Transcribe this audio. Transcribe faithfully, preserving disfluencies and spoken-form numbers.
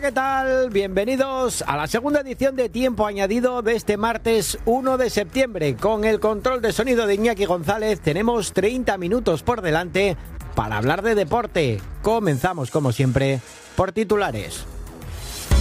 ¿qué tal? Bienvenidos a la segunda edición de Tiempo Añadido de este martes uno de septiembre. Con el control de sonido de Iñaki González tenemos treinta minutos por delante para hablar de deporte. Comenzamos, como siempre, por titulares.